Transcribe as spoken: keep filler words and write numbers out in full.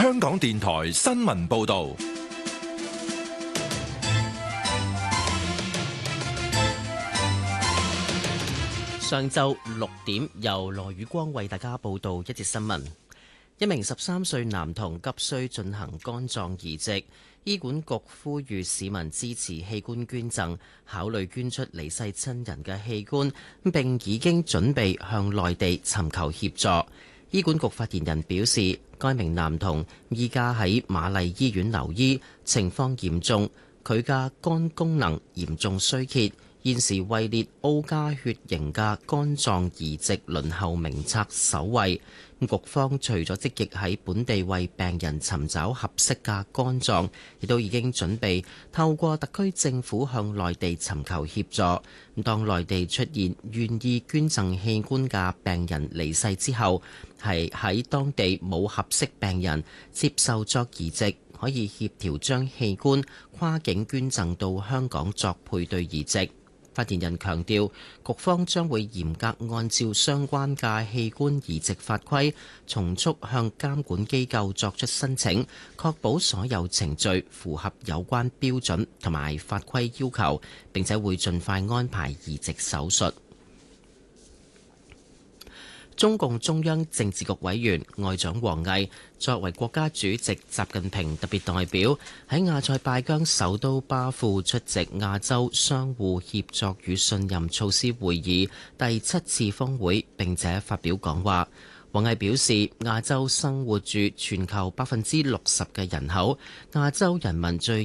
香港電台新聞報道。 上晝六點，由羅宇光為大家報道一節新聞。一名十三歲男童急需進行肝臟移植，醫管局呼籲市民支持器官捐贈，考慮捐出離世親人嘅器官，並已經準備向內地尋求協助。醫管局發言人表示，該名男童依家喺瑪麗醫院留醫，情況嚴重，佢嘅肝功能嚴重衰竭。現時位列 O 加血型嘅肝臟移植輪候名冊首位。局方除咗積極喺本地為病人尋找合適嘅肝臟，亦都已經準備透過特區政府向內地尋求協助。當內地出現願意捐贈器官嘅病人離世之後，係喺當地冇合適病人接受作移植，可以協調將器官跨境捐贈到香港作配對移植。發言人強調，局方將會嚴格按照相關嘅器官移植法規，從速向監管機構作出申請，確保所有程序符合有關標準同埋法規要求，並且會盡快安排移植手術。中共中央政治局委員外長王毅作為國家主席習近平特別代表，喺阿塞拜疆首都巴庫出席亞洲相互協作與信任措施會議第七次峰會，並且發表講話。王毅表示，亞洲生活住全球百分之六十嘅人口，亞洲人民最